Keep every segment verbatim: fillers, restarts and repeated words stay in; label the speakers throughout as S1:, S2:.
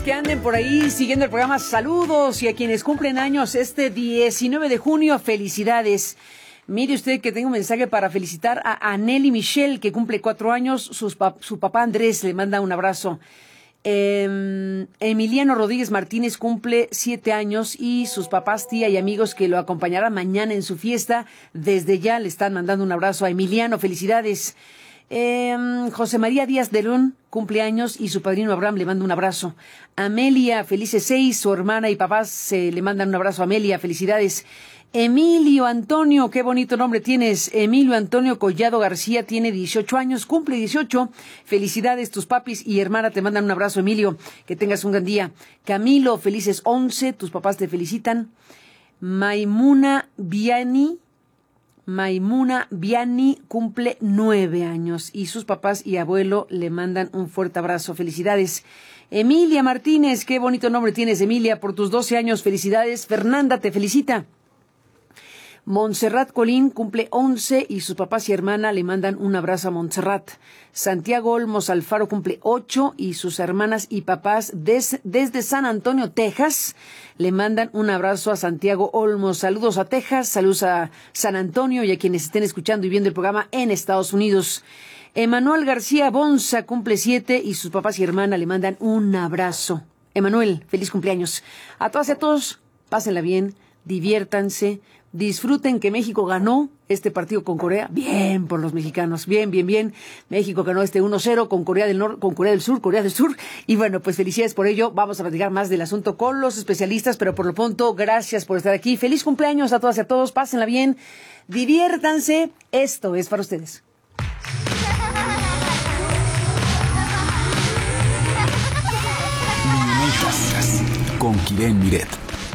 S1: que anden por ahí siguiendo el programa, saludos. Y a quienes cumplen años este diecinueve de junio, felicidades. Mire usted que tengo un mensaje para felicitar a Aneli Michelle, que cumple cuatro años. Sus pa- su papá Andrés le manda un abrazo. Eh, Emiliano Rodríguez Martínez cumple siete años y sus papás, tía y amigos que lo acompañarán mañana en su fiesta, desde ya le están mandando un abrazo a Emiliano, felicidades. Eh, José María Díaz de León cumple años y su padrino Abraham le manda un abrazo. Amelia, felices seis, su hermana y papás se le mandan un abrazo a Amelia, felicidades. Emilio Antonio, qué bonito nombre tienes. Emilio Antonio Collado García tiene dieciocho años, cumple dieciocho. Felicidades, tus papis y hermana te mandan un abrazo, Emilio. Que tengas un gran día. Camilo, felices once, tus papás te felicitan. Maimuna Viani, Maimuna Viani cumple nueve años y sus papás y abuelo le mandan un fuerte abrazo. Felicidades. Emilia Martínez, qué bonito nombre tienes, Emilia, por tus doce años. Felicidades. Fernanda te felicita. Montserrat Colín cumple once y sus papás y hermana le mandan un abrazo a Montserrat. Santiago Olmos Alfaro cumple ocho y sus hermanas y papás des, desde San Antonio, Texas, le mandan un abrazo a Santiago Olmos. Saludos a Texas, saludos a San Antonio y a quienes estén escuchando y viendo el programa en Estados Unidos. Emanuel García Bonza cumple siete y sus papás y hermana le mandan un abrazo. Emanuel, feliz cumpleaños. A todas y a todos, pásenla bien, diviértanse. Disfruten que México ganó este partido con Corea. Bien por los mexicanos. Bien, bien, bien. México ganó este uno cero con Corea del Norte, con Corea del Sur, Corea del Sur. Y bueno, pues felicidades por ello. Vamos a platicar más del asunto con los especialistas, pero por lo pronto, gracias por estar aquí. Feliz cumpleaños a todas y a todos. Pásenla bien. Diviértanse. Esto es para ustedes.
S2: Con Kiren Miret.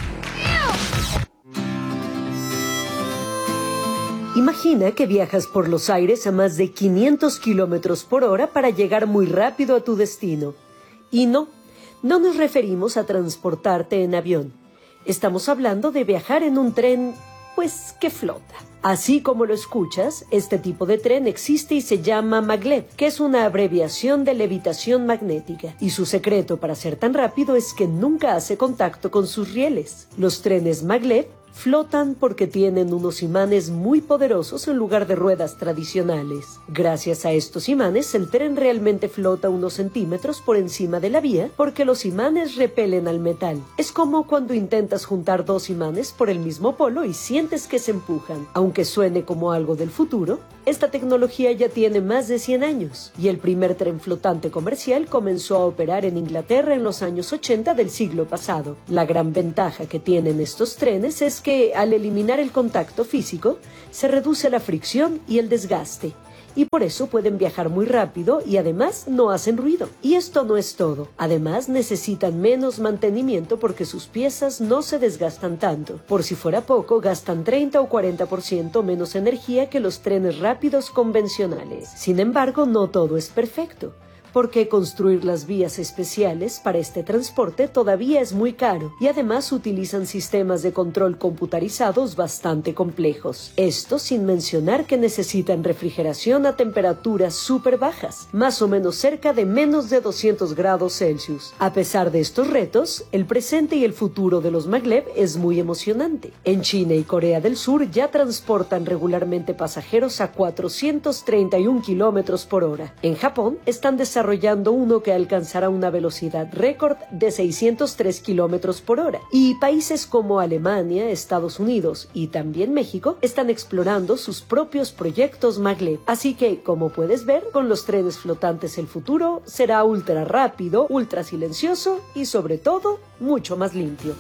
S3: Imagina que viajas por los aires a más de quinientos kilómetros por hora para llegar muy rápido a tu destino. Y no, no nos referimos a transportarte en avión. Estamos hablando de viajar en un tren, pues, que flota. Así como lo escuchas, este tipo de tren existe y se llama maglev, que es una abreviación de levitación magnética. Y su secreto para ser tan rápido es que nunca hace contacto con sus rieles. Los trenes maglev flotan porque tienen unos imanes muy poderosos en lugar de ruedas tradicionales. Gracias a estos imanes, el tren realmente flota unos centímetros por encima de la vía porque los imanes repelen al metal. Es como cuando intentas juntar dos imanes por el mismo polo y sientes que se empujan. Aunque suene como algo del futuro, esta tecnología ya tiene más de cien años y el primer tren flotante comercial comenzó a operar en Inglaterra en los años ochenta del siglo pasado. La gran ventaja que tienen estos trenes es que que al eliminar el contacto físico, se reduce la fricción y el desgaste, y por eso pueden viajar muy rápido y además no hacen ruido. Y esto no es todo. Además necesitan menos mantenimiento porque sus piezas no se desgastan tanto. Por si fuera poco, gastan treinta o cuarenta por ciento menos energía que los trenes rápidos convencionales. Sin embargo, no todo es perfecto, porque construir las vías especiales para este transporte todavía es muy caro y además utilizan sistemas de control computarizados bastante complejos. Esto sin mencionar que necesitan refrigeración a temperaturas súper bajas, más o menos cerca de menos de doscientos grados Celsius. A pesar de estos retos, el presente y el futuro de los maglev es muy emocionante. En China y Corea del Sur ya transportan regularmente pasajeros a cuatrocientos treinta y un kilómetros por hora. En Japón están desarrollando desarrollando uno que alcanzará una velocidad récord de seiscientos tres kilómetros por hora. Y países como Alemania, Estados Unidos y también México están explorando sus propios proyectos maglev. Así que, como puedes ver, con los trenes flotantes el futuro será ultra rápido, ultra silencioso y sobre todo, mucho más limpio.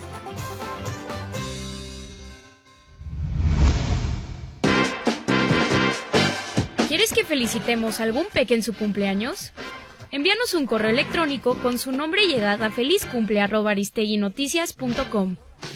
S4: ¿Quieres que felicitemos a algún peque en su cumpleaños? Envíanos un correo electrónico con su nombre y edad a felizcumple arroba aristeguinoticias punto com.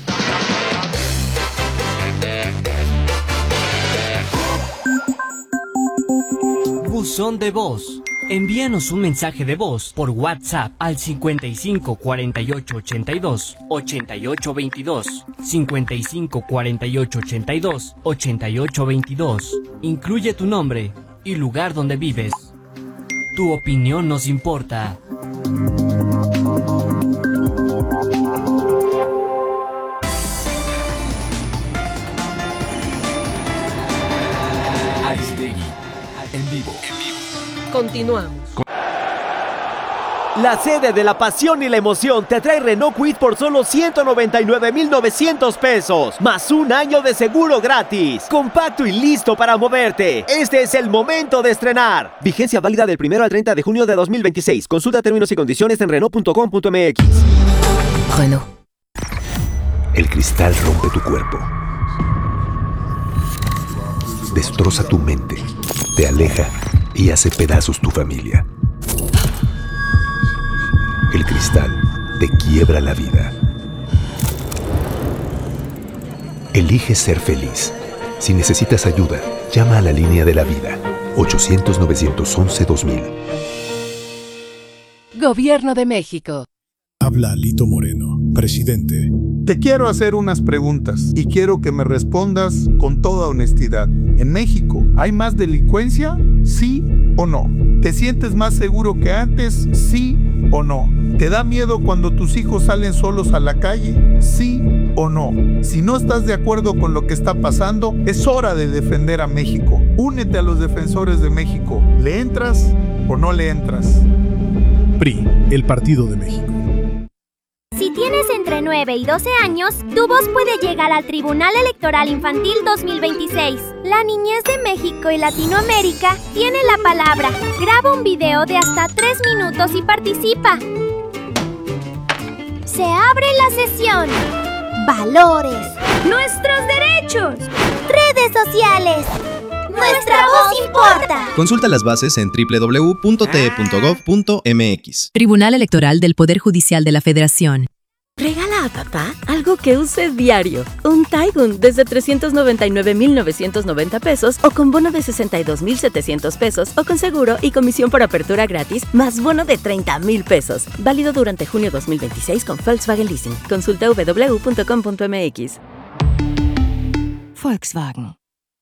S5: Buzón de voz. Envíanos un mensaje de voz por WhatsApp al cincuenta y cinco cuarenta y ocho ochenta y dos ochenta y ocho veintidós, cincuenta y cinco cuarenta y ocho ochenta y dos ochenta y ocho veintidós. Incluye tu nombre y lugar donde vives. Tu opinión nos importa.
S3: Continuamos.
S6: La sede de la pasión y la emoción te trae Renault Kwid por solo ciento noventa y nueve mil novecientos pesos, más un año de seguro gratis. Compacto y listo para moverte. Este es el momento de estrenar. Vigencia válida del primero al treinta de junio de dos mil veintiséis. Consulta términos y condiciones en Renault punto com punto m x.
S2: Renault. El cristal rompe tu cuerpo. Destroza tu mente. Te aleja y hace pedazos tu familia. El cristal te quiebra la vida. Elige ser feliz. Si necesitas ayuda, llama a la línea de la vida. ochocientos, novecientos once, dos mil.
S7: Gobierno de México.
S8: Habla Alito Moreno, presidente.
S9: Te quiero hacer unas preguntas y quiero que me respondas con toda honestidad. ¿En México hay más delincuencia? ¿Sí o no? ¿Te sientes más seguro que antes? ¿Sí o no? ¿Te da miedo cuando tus hijos salen solos a la calle? ¿Sí o no? Si no estás de acuerdo con lo que está pasando, es hora de defender a México. Únete a los defensores de México. ¿Le entras o no le entras?
S8: P R I, el Partido de México.
S10: Si tienes entre nueve y doce años, tu voz puede llegar al Tribunal Electoral Infantil dos mil veintiséis. La niñez de México y Latinoamérica tiene la palabra. Graba un video de hasta tres minutos y participa. Se abre la sesión. Valores. Nuestros derechos. Redes sociales. Nuestra voz importa.
S11: Consulta las bases en doble u doble u doble u punto t e punto gov punto m x.
S12: Tribunal Electoral del Poder Judicial de la Federación.
S3: Regala a papá algo que use diario. Un Taigun desde trescientos noventa y nueve mil novecientos noventa pesos o con bono de sesenta y dos mil setecientos pesos o con seguro y comisión por apertura gratis más bono de treinta mil pesos. Válido durante junio dos mil veintiséis con Volkswagen Leasing. Consulta doble u doble u doble u punto com punto m x.
S12: Volkswagen.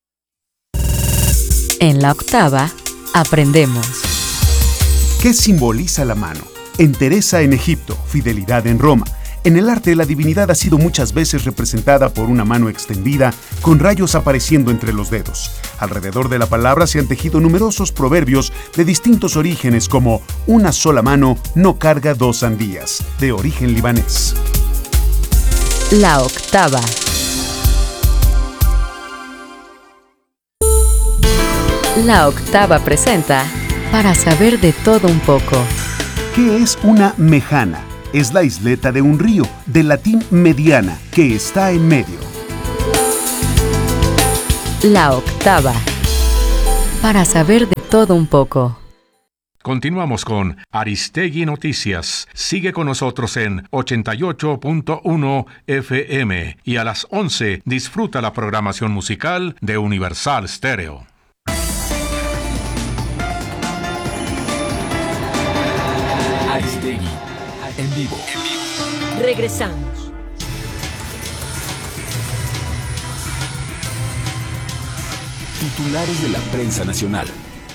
S12: En la octava, aprendemos.
S13: ¿Qué simboliza la mano? Entereza en Egipto, fidelidad en Roma. En el arte, la divinidad ha sido muchas veces representada por una mano extendida, con rayos apareciendo entre los dedos. Alrededor de la palabra se han tejido numerosos proverbios de distintos orígenes, como una sola mano no carga dos sandías, de origen libanés.
S12: La octava. La octava presenta Para saber de todo un poco.
S13: ¿Qué es una mejana? Es la isleta de un río, del latín mediana, que está en medio.
S12: La octava. Para saber de todo un poco.
S14: Continuamos con Aristegui Noticias. Sigue con nosotros en ochenta y ocho punto uno F M y a las once disfruta la programación musical de Universal Stereo.
S2: Aristegui, en vivo.
S3: Regresamos.
S2: Titulares de la prensa nacional.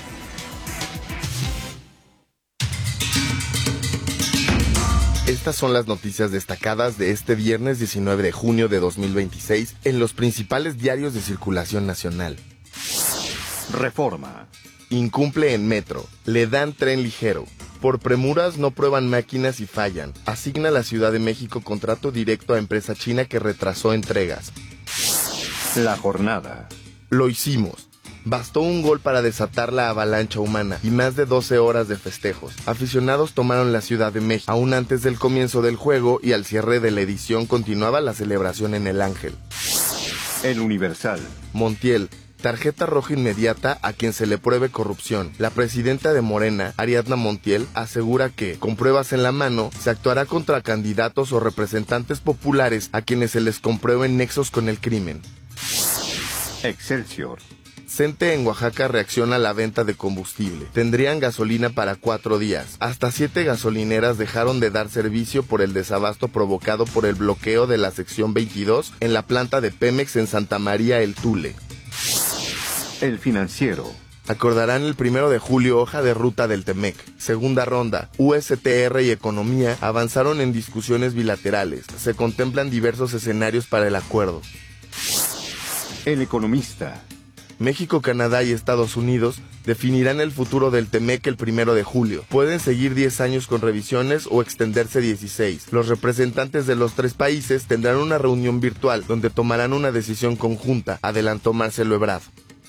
S15: Estas son las noticias destacadas de este viernes diecinueve de junio de dos mil veintiséis en los principales diarios de circulación nacional. Reforma. Incumple en metro. Le dan tren ligero. Por premuras no prueban máquinas y fallan. Asigna la Ciudad de México contrato directo a empresa china que retrasó entregas. La jornada. Lo hicimos. Bastó un gol para desatar la avalancha humana y más de doce horas de festejos. Aficionados tomaron la Ciudad de México. Aún antes del comienzo del juego y al cierre de la edición continuaba la celebración en el Ángel. El Universal. Montiel. Tarjeta roja inmediata a quien se le pruebe corrupción. La presidenta de Morena, Ariadna Montiel, asegura que, con pruebas en la mano, se actuará contra candidatos o representantes populares a quienes se les comprueben nexos con el crimen. Excelsior. CENTE en Oaxaca reacciona a la venta de combustible. Tendrían gasolina para cuatro días. Hasta siete gasolineras dejaron de dar servicio por el desabasto provocado por el bloqueo de la sección veintidós en la planta de Pemex en Santa María El Tule. El Financiero. Acordarán el primero de julio hoja de ruta del Temec. Segunda ronda. U S T R y Economía avanzaron en discusiones bilaterales. Se contemplan diversos escenarios para el acuerdo. El Economista. México, Canadá y Estados Unidos definirán el futuro del TEMEC el primero de julio. Pueden seguir diez años con revisiones o extenderse dieciséis. Los representantes de los tres países tendrán una reunión virtual donde tomarán una decisión conjunta, adelantó Marcelo Ebrard.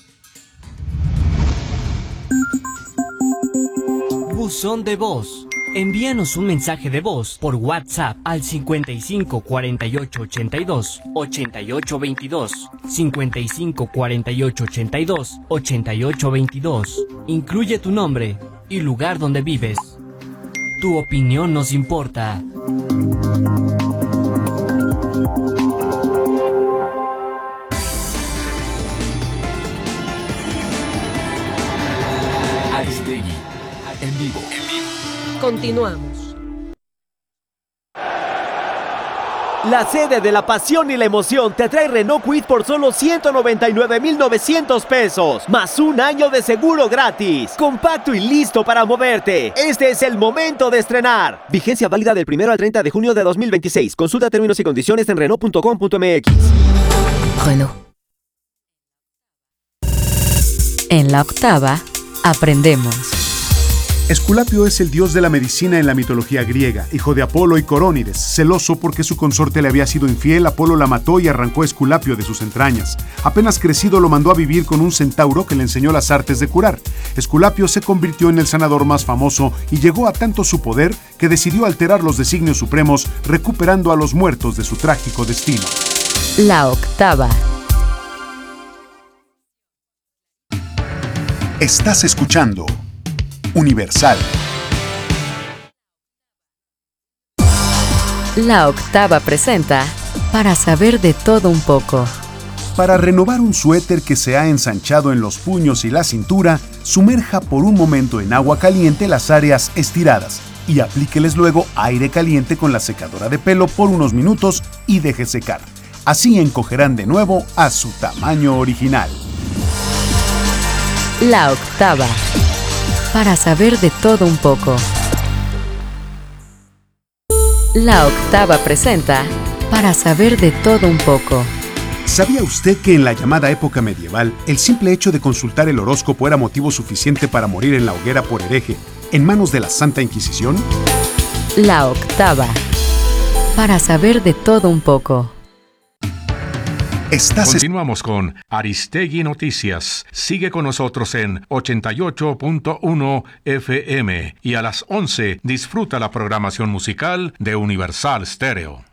S5: Buzón de voz. Envíanos un mensaje de voz por WhatsApp al cincuenta y cinco cuarenta y ocho ochenta y dos ochenta y ocho veintidós, cincuenta y cinco cuarenta y ocho ochenta y dos ochenta y ocho veintidós. Incluye tu nombre y lugar donde vives. Tu opinión nos importa.
S2: Aristegui, en vivo.
S3: Continuamos.
S6: La sede de la pasión y la emoción te trae Renault Kwid por solo ciento noventa y nueve mil novecientos pesos, más un año de seguro gratis. Compacto y listo para moverte. Este es el momento de estrenar. Vigencia válida del primero al treinta de junio de dos mil veintiséis. Consulta términos y condiciones en renault punto com punto m x.
S12: Renault. En la octava, aprendemos.
S13: Esculapio es el dios de la medicina en la mitología griega, hijo de Apolo y Corónides. Celoso porque su consorte le había sido infiel, Apolo la mató y arrancó a Esculapio de sus entrañas. Apenas crecido lo mandó a vivir con un centauro que le enseñó las artes de curar. Esculapio se convirtió en el sanador más famoso y llegó a tanto su poder que decidió alterar los designios supremos, recuperando a los muertos de su trágico destino.
S12: La octava.
S13: Estás escuchando Universal.
S12: La octava presenta Para saber de todo un poco.
S13: Para renovar un suéter que se ha ensanchado en los puños y la cintura, sumerja por un momento en agua caliente las áreas estiradas y aplíqueles luego aire caliente con la secadora de pelo por unos minutos y deje secar. Así encogerán de nuevo a su tamaño original.
S12: La octava. Para saber de todo un poco. La octava presenta Para saber de todo un poco.
S13: ¿Sabía usted que en la llamada época medieval, el simple hecho de consultar el horóscopo era motivo suficiente para morir en la hoguera por hereje, en manos de la Santa Inquisición?
S12: La octava. Para saber de todo un poco.
S13: Estás
S14: Continuamos con Aristegui Noticias. Sigue con nosotros en ochenta y ocho punto uno F M y a las once disfruta la programación musical de Universal Stereo.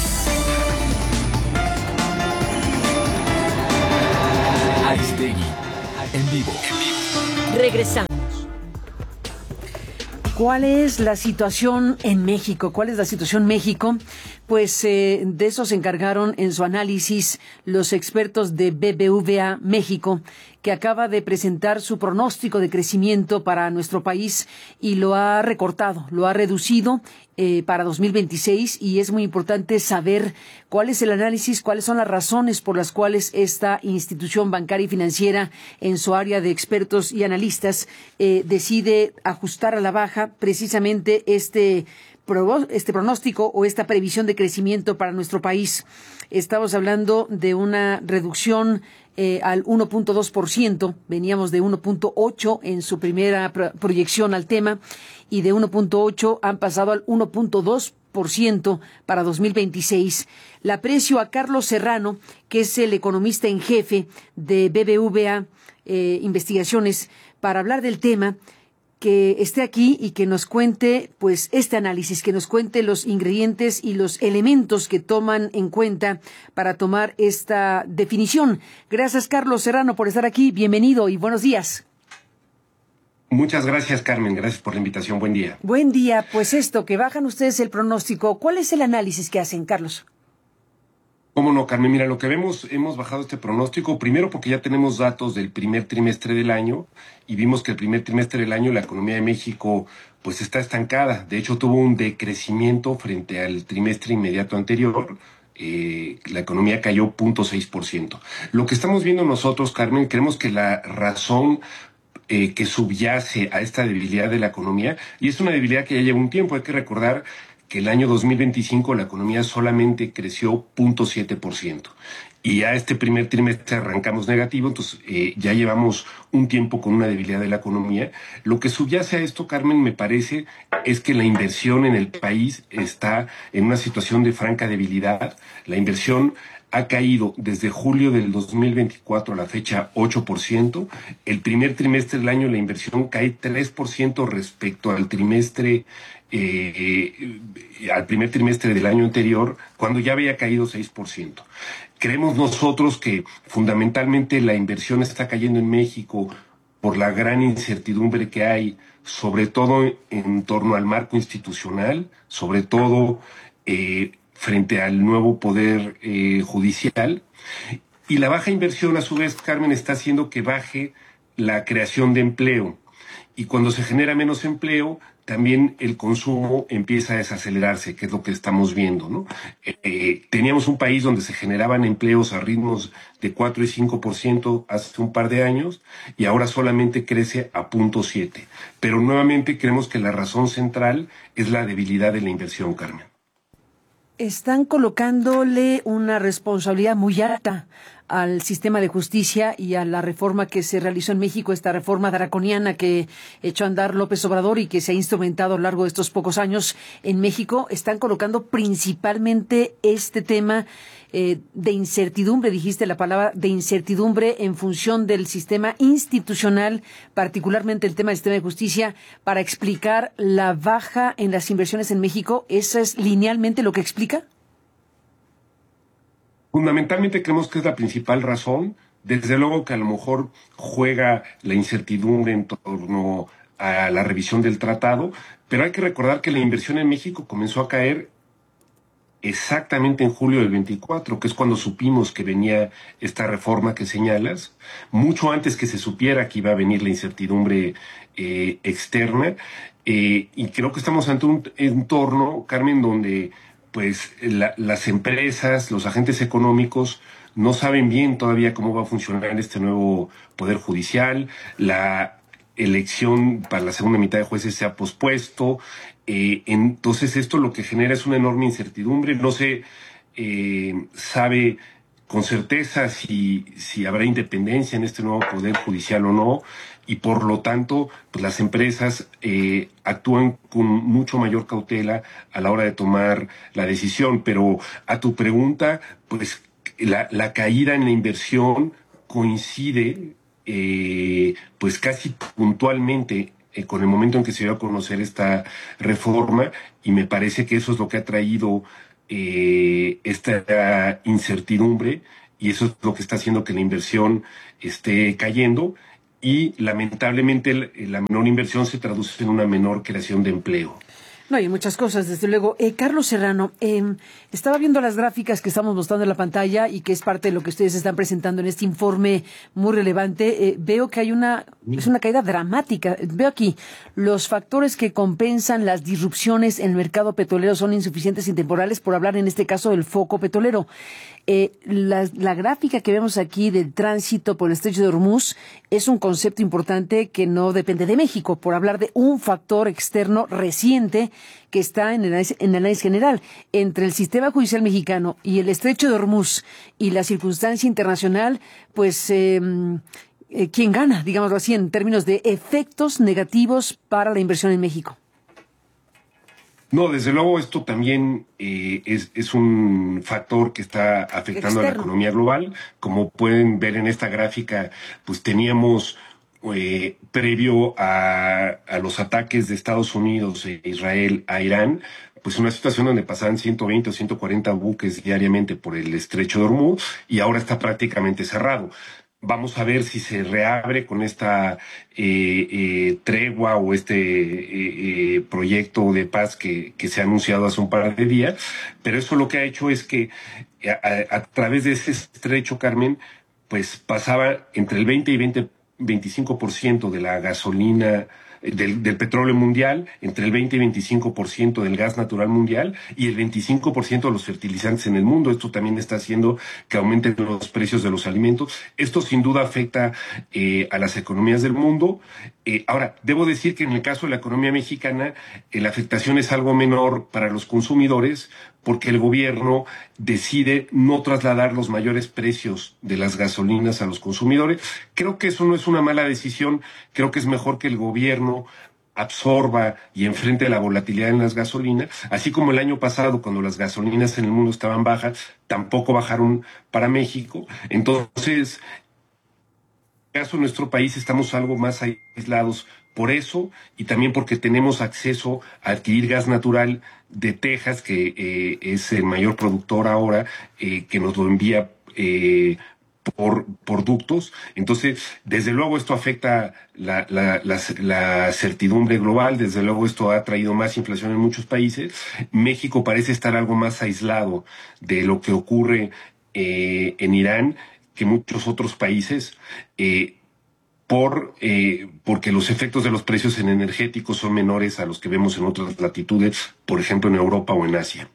S2: Aristegui, en vivo.
S3: Regresamos.
S1: ¿Cuál es la situación en México? ¿Cuál es la situación en México? Pues eh, de eso se encargaron en su análisis los expertos de B B V A México, que acaba de presentar su pronóstico de crecimiento para nuestro país y lo ha recortado, lo ha reducido eh, para dos mil veintiséis, y es muy importante saber cuál es el análisis, cuáles son las razones por las cuales esta institución bancaria y financiera en su área de expertos y analistas eh, decide ajustar a la baja precisamente este este pronóstico o esta previsión de crecimiento para nuestro país. Estamos hablando de una reducción eh, al uno punto dos por ciento, veníamos de uno punto ocho en su primera pro- proyección al tema, y de uno punto ocho han pasado al uno punto dos por ciento para dos mil veintiséis. Le aprecio a Carlos Serrano, que es el economista en jefe de B B V A eh, Investigaciones, para hablar del tema, que esté aquí y que nos cuente pues este análisis, que nos cuente los ingredientes y los elementos que toman en cuenta para tomar esta definición. Gracias, Carlos Serrano, por estar aquí. Bienvenido y buenos días.
S7: Muchas gracias, Carmen. Gracias por la invitación. Buen día.
S1: Buen día. Pues esto, que bajan ustedes el pronóstico, ¿cuál es el análisis que hacen, Carlos?
S7: Cómo no, Carmen. Mira, lo que vemos, hemos bajado este pronóstico, primero porque ya tenemos datos del primer trimestre del año y vimos que el primer trimestre del año la economía de México pues está estancada. De hecho, tuvo un decrecimiento frente al trimestre inmediato anterior. Eh, la economía cayó cero punto seis por ciento. Lo que estamos viendo nosotros, Carmen, creemos que la razón eh, que subyace a esta debilidad de la economía, y es una debilidad que ya lleva un tiempo, hay que recordar que el año dos mil veinticinco la economía solamente creció cero punto siete por ciento. Y ya este primer trimestre arrancamos negativo, entonces eh, ya llevamos un tiempo con una debilidad de la economía. Lo que subyace a esto, Carmen, me parece, es que la inversión en el país está en una situación de franca debilidad. La inversión ha caído desde julio del dos mil veinticuatro a la fecha ocho por ciento. El primer trimestre del año la inversión cae tres por ciento respecto al trimestre eh, eh, al primer trimestre del año anterior, cuando ya había caído seis por ciento. Creemos nosotros que fundamentalmente la inversión está cayendo en México por la gran incertidumbre que hay, sobre todo en torno al marco institucional, sobre todo eh, frente al nuevo poder eh, judicial. Y la baja inversión, a su vez, Carmen, está haciendo que baje la creación de empleo. Y cuando se genera menos empleo, también el consumo empieza a desacelerarse, que es lo que estamos viendo, ¿no? Eh, teníamos un país donde se generaban empleos a ritmos de cuatro y cinco por ciento hace un par de años, y ahora solamente crece a punto siete. Pero nuevamente creemos que la razón central es la debilidad de la inversión, Carmen.
S1: Están colocándole una responsabilidad muy alta al sistema de justicia y a la reforma que se realizó en México, esta reforma draconiana que echó a andar López Obrador y que se ha instrumentado a lo largo de estos pocos años en México. Están colocando principalmente este tema eh, de incertidumbre, dijiste la palabra, de incertidumbre en función del sistema institucional, particularmente el tema del sistema de justicia, para explicar la baja en las inversiones en México. ¿Eso es linealmente lo que explica?
S7: Fundamentalmente creemos que es la principal razón. Desde luego que a lo mejor juega la incertidumbre en torno a la revisión del tratado, pero hay que recordar que la inversión en México comenzó a caer exactamente en julio del veinticuatro, que es cuando supimos que venía esta reforma que señalas, mucho antes que se supiera que iba a venir la incertidumbre eh, externa, eh, y creo que estamos ante un entorno, Carmen, donde pues la, las empresas, los agentes económicos no saben bien todavía cómo va a funcionar este nuevo Poder Judicial. La elección para la segunda mitad de jueces se ha pospuesto. Eh, entonces esto lo que genera es una enorme incertidumbre. No se eh, sabe con certeza si, si habrá independencia en este nuevo Poder Judicial o no. Y por lo tanto, pues las empresas eh, actúan con mucho mayor cautela a la hora de tomar la decisión. Pero a tu pregunta, pues la, la caída en la inversión coincide eh, pues casi puntualmente eh, con el momento en que se dio a conocer esta reforma, y me parece que eso es lo que ha traído eh, esta incertidumbre, y eso es lo que está haciendo que la inversión esté cayendo. Y lamentablemente la menor inversión se traduce en una menor creación de empleo.
S1: No, hay muchas cosas, desde luego. Eh, Carlos Serrano, eh, estaba viendo las gráficas que estamos mostrando en la pantalla y que es parte de lo que ustedes están presentando en este informe muy relevante. Eh, veo que hay una, es una caída dramática. Veo aquí, los factores que compensan las disrupciones en el mercado petrolero son insuficientes y temporales, por hablar en este caso del foco petrolero. Eh, la, la gráfica que vemos aquí del tránsito por el estrecho de Hormuz es un concepto importante que no depende de México, por hablar de un factor externo reciente que está en el, en el análisis general. Entre el sistema judicial mexicano y el estrecho de Hormuz y la circunstancia internacional, pues eh, eh, ¿quién gana? Digámoslo así, en términos de efectos negativos para la inversión en México.
S7: No, desde luego esto también eh, es, es un factor que está afectando Externo. a la economía global. Como pueden ver en esta gráfica, pues teníamos eh, previo a, a los ataques de Estados Unidos e Israel a Irán, pues una situación donde pasaban ciento veinte o ciento cuarenta buques diariamente por el estrecho de Hormuz, y ahora está prácticamente cerrado. Vamos a ver si se reabre con esta eh, eh, tregua o este eh, eh, proyecto de paz que, que se ha anunciado hace un par de días, pero eso lo que ha hecho es que a, a través de ese estrecho, Carmen, pues pasaba entre el veinte y veinte, veinticinco por ciento de la gasolina del, del petróleo mundial, entre el veinte y veinticinco por ciento del gas natural mundial y el veinticinco por ciento de los fertilizantes en el mundo. Esto también está haciendo que aumenten los precios de los alimentos. Esto sin duda afecta eh, a las economías del mundo. Eh, ahora, debo decir que en el caso de la economía mexicana, eh, la afectación es algo menor para los consumidores porque el gobierno decide no trasladar los mayores precios de las gasolinas a los consumidores. Creo que eso no es una mala decisión. Creo que es mejor que el gobierno absorba y enfrente la volatilidad en las gasolinas, así como el año pasado, cuando las gasolinas en el mundo estaban bajas, tampoco bajaron para México. Entonces, en el caso de nuestro país estamos algo más aislados por eso y también porque tenemos acceso a adquirir gas natural de Texas, que eh, es el mayor productor ahora, eh, que nos lo envía eh, por, por ductos. Entonces, desde luego esto afecta la, la, la, la certidumbre global, desde luego esto ha traído más inflación en muchos países. México parece estar algo más aislado de lo que ocurre eh, en Irán que muchos otros países, eh, por eh, porque los efectos de los precios en energéticos son menores a los que vemos en otras latitudes, por ejemplo en Europa o en Asia.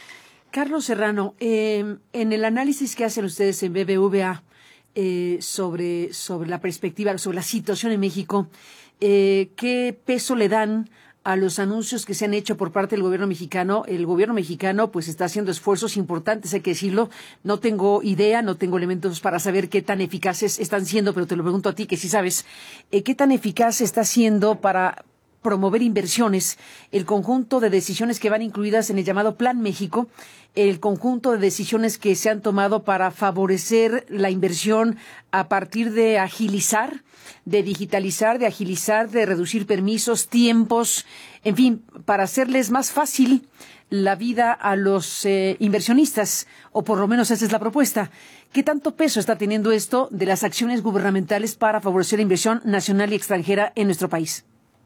S1: Carlos Serrano, eh, en el análisis que hacen ustedes en B B V A eh, sobre, sobre la perspectiva, sobre la situación en México, eh, ¿qué peso le dan a los anuncios que se han hecho por parte del gobierno mexicano? El gobierno mexicano pues está haciendo esfuerzos importantes, hay que decirlo. No tengo idea, no tengo elementos para saber qué tan eficaces están siendo, pero te lo pregunto a ti, que sí sabes. Eh, ¿Qué tan eficaz está siendo para promover inversiones, el conjunto de decisiones que van incluidas en el llamado Plan México, el conjunto de decisiones que se han tomado para favorecer la inversión a partir de agilizar, de digitalizar, de agilizar, de reducir permisos, tiempos, en fin, para hacerles más fácil la vida a los eh, inversionistas, o por lo menos esa es la propuesta? ¿Qué tanto peso está teniendo esto de las acciones gubernamentales para favorecer la inversión nacional y extranjera en nuestro país?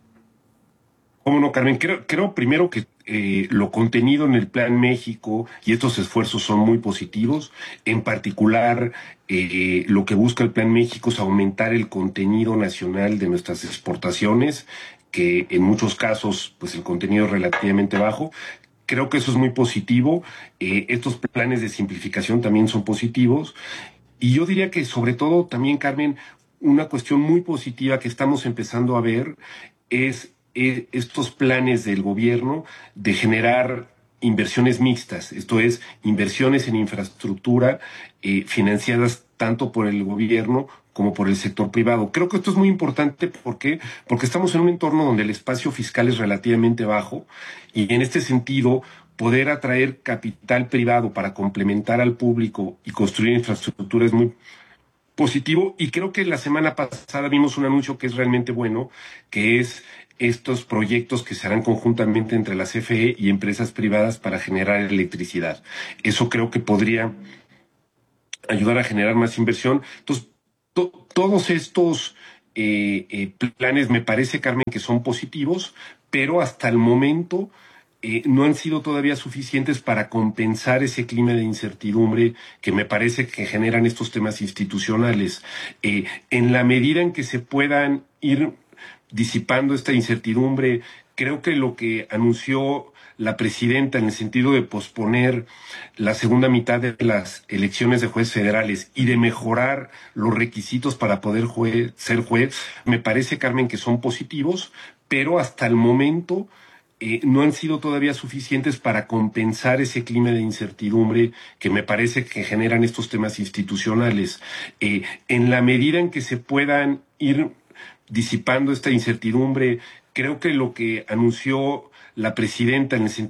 S7: ¿Cómo no, Carmen? Creo, creo primero que eh, lo contenido en el Plan México y estos esfuerzos son muy positivos. En particular, eh, lo que busca el Plan México es aumentar el contenido nacional de nuestras exportaciones, que en muchos casos, pues el contenido es relativamente bajo. Creo que eso es muy positivo. Eh, estos planes de simplificación también son positivos. Y yo diría que sobre todo también, Carmen, una cuestión muy positiva que estamos empezando a ver es estos planes del gobierno de generar inversiones mixtas, esto es, inversiones en infraestructura eh, financiadas tanto por el gobierno como por el sector privado. Creo que esto es muy importante porque, porque estamos en un entorno donde el espacio fiscal es relativamente bajo y en este sentido poder atraer capital privado para complementar al público y construir infraestructura es muy positivo. Y creo que la semana pasada vimos un anuncio que es realmente bueno, que es estos proyectos que se harán conjuntamente entre la C F E y empresas privadas para generar electricidad. Eso creo que podría ayudar a generar más inversión. Entonces, to- todos estos eh, eh, planes me parece, Carmen, que son positivos, pero hasta el momento eh, no han sido todavía suficientes para compensar ese clima de incertidumbre que me parece que generan estos temas institucionales. Eh, en la medida en que se puedan ir disipando esta incertidumbre, creo que lo que anunció la presidenta en el sentido de posponer la segunda mitad de las elecciones de jueces federales y de mejorar los requisitos para poder juez, ser juez, me parece, Carmen, que son positivos, pero hasta el momento eh, no han sido todavía suficientes para compensar ese clima de incertidumbre que me parece que generan estos temas institucionales. Eh, en la medida en que se puedan ir disipando esta incertidumbre, creo que lo que anunció la presidenta en el sentido